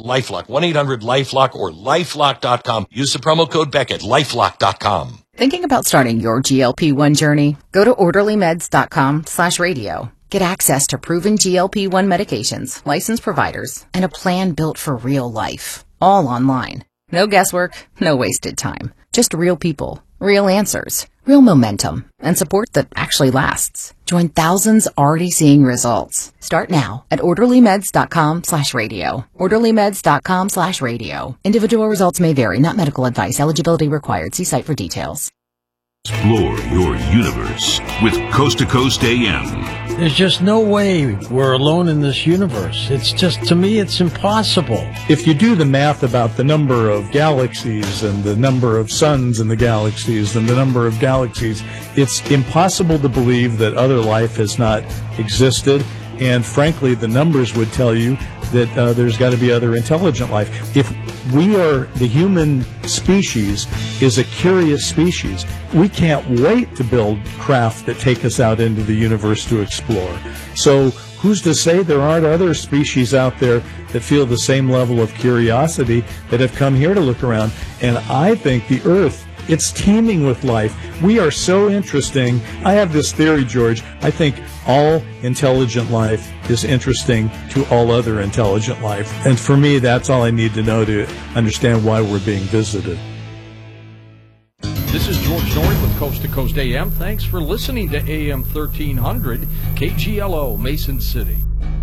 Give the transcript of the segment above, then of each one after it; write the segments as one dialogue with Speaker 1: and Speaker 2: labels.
Speaker 1: LifeLock. 1-800-LifeLock or LifeLock.com. Use the promo code Beckett, LifeLock.com.
Speaker 2: Thinking about starting your GLP-1 journey? Go to orderlymeds.com/radio. Get access to proven GLP-1 medications, licensed providers, and a plan built for real life. All online. No guesswork, no wasted time. Just real people, real answers, real momentum, and support that actually lasts. Join thousands already seeing results. Start now at orderlymeds.com/radio. orderlymeds.com/radio. Individual results may vary, not medical advice. Eligibility required. See site for details.
Speaker 3: Explore your universe with Coast to Coast AM.
Speaker 4: There's just no way we're alone in this universe. It's just, to me, it's impossible.
Speaker 5: If you do the math about the number of galaxies and the number of suns in the galaxies and the number of galaxies, it's impossible to believe that other life has not existed. And frankly, the numbers would tell you that there's got to be other intelligent life. If we are, the human species is a curious species, we can't wait to build craft that take us out into the universe to explore. So who's to say there aren't other species out there that feel the same level of curiosity that have come here to look around? And I think the Earth, it's teeming with life. We are so interesting. I have this theory, George. I think all intelligent life is interesting to all other intelligent life. And for me, that's all I need to know to understand why we're being visited.
Speaker 6: This is George Noory with Coast to Coast AM. Thanks for listening to AM 1300, KGLO, Mason City.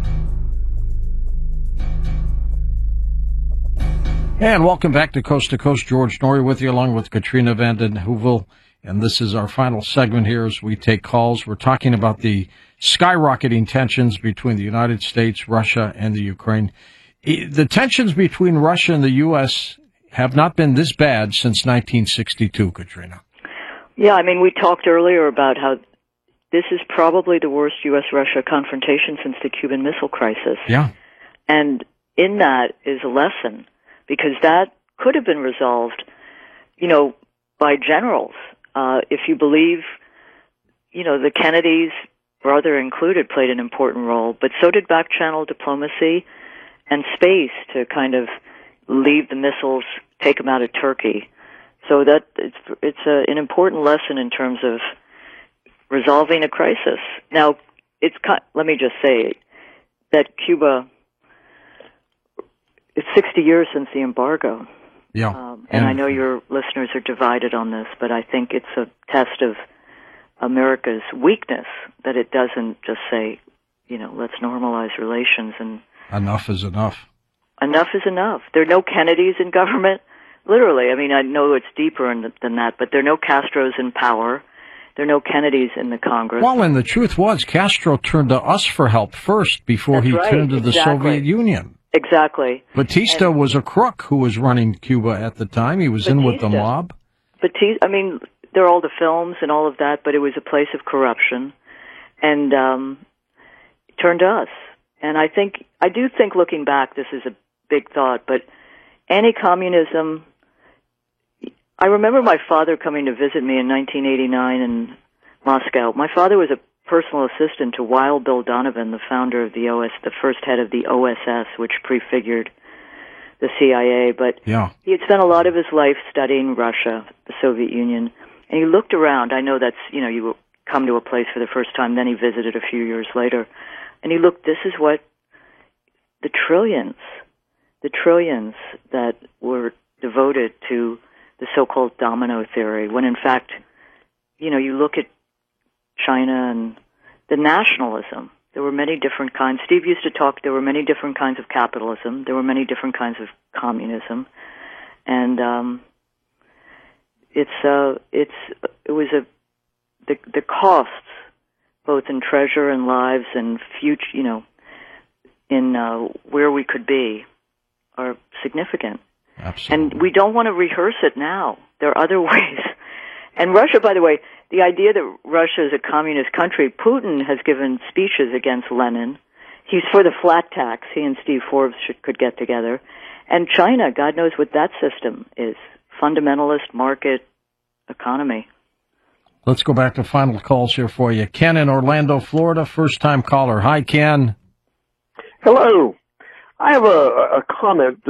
Speaker 6: And welcome back to Coast. George Noory with you, along with Katrina vanden Heuvel. And this is our final segment here as we take calls. We're talking about the skyrocketing tensions between the United States, Russia, and the Ukraine. The tensions between Russia and the U.S. have not been this bad since 1962, Katrina.
Speaker 7: Yeah, I mean, we talked earlier about how this is probably the worst U.S.-Russia confrontation since the Cuban Missile Crisis.
Speaker 6: Yeah.
Speaker 7: And in that is a lesson, because that could have been resolved, by generals. If you believe, the Kennedys, brother included, played an important role, but so did back-channel diplomacy and space to kind of leave the missiles, take them out of Turkey. So that it's an important lesson in terms of resolving a crisis. Now, let me just say that Cuba, it's 60 years since the embargo.
Speaker 6: Yeah.
Speaker 7: And I know your listeners are divided on this, but I think it's a test of America's weakness that it doesn't just say, let's normalize relations and
Speaker 6: enough is enough.
Speaker 7: Enough is enough. There are no Kennedys in government, literally. I mean, I know it's deeper than that, but there are no Castros in power. There are no Kennedys in the Congress.
Speaker 6: Well, and the truth was, Castro turned to us for help first before he turned to the Soviet Union.
Speaker 7: Exactly.
Speaker 6: Batista was a crook who was running Cuba at the time. He was in with the mob.
Speaker 7: I mean, there are all the films and all of that, but it was a place of corruption, and turned to us. And I do think, looking back, this is a big thought, but anti-communism. I remember my father coming to visit me in 1989 in Moscow. My father was a personal assistant to Wild Bill Donovan, the founder of the first head of the OSS, which prefigured the CIA. But he had spent a lot of his life studying Russia, the Soviet Union, and he looked around. I know that's, you come to a place for the first time, then he visited a few years later, and he looked, this is what the trillions that were devoted to the so-called domino theory, when in fact, you look at China and the nationalism. There were many different kinds. Steve used to talk, there were many different kinds of capitalism. There were many different kinds of communism. And the costs, both in treasure and lives and future, in where we could be, are significant.
Speaker 6: Absolutely.
Speaker 7: And we don't want to rehearse it now. There are other ways. And Russia, by the way, the idea that Russia is a communist country, Putin has given speeches against Lenin. He's for the flat tax. He and Steve Forbes could get together. And China, God knows what that system is. Fundamentalist market economy.
Speaker 6: Let's go back to final calls here for you. Ken in Orlando, Florida, first-time caller. Hi, Ken.
Speaker 8: Hello. I have a comment